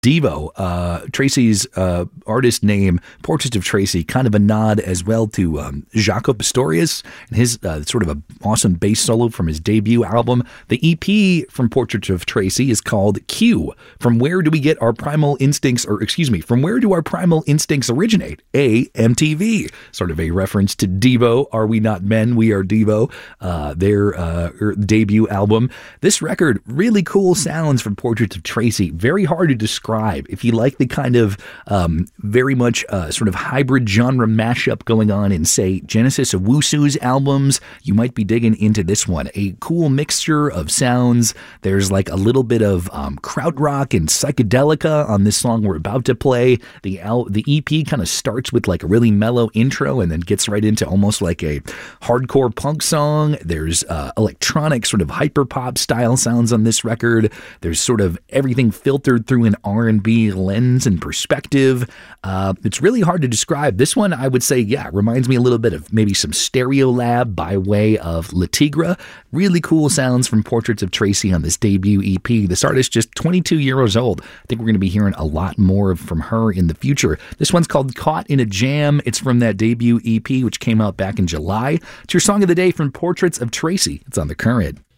Devo, Tracy's artist name, Portraits of Tracy, kind of a nod as well to Jaco Pastorius and his sort of a awesome bass solo from his debut album. The EP from Portraits of Tracy is called Q. From where do we get our primal instincts, from where do our primal instincts originate? A, MTV. Sort of a reference to Devo, Are We Not Men? We Are Devo, their debut album. This record, really cool sounds from Portraits of Tracy. Very hard to describe. If you like the kind of very much sort of hybrid genre mashup going on in, say, Genesis Owusu's albums, you might be digging into this one. A cool mixture of sounds. There's like a little bit of krautrock and psychedelica on this song we're about to play. The EP kind of starts with like a really mellow intro and then gets right into almost like a hardcore punk song. There's electronic sort of hyperpop style sounds on this record. There's sort of everything filtered through an R&B lens and perspective. It's really hard to describe. This one, I would say, reminds me a little bit of maybe some Stereolab by way of La Tigra. Really cool sounds from Portraits of Tracy on this debut EP. This artist just 22 years old. I think we're going to be hearing a lot more from her in the future. This one's called Caught in a Jam. It's from that debut EP, which came out back in July. It's your song of the day from Portraits of Tracy. It's on The Current.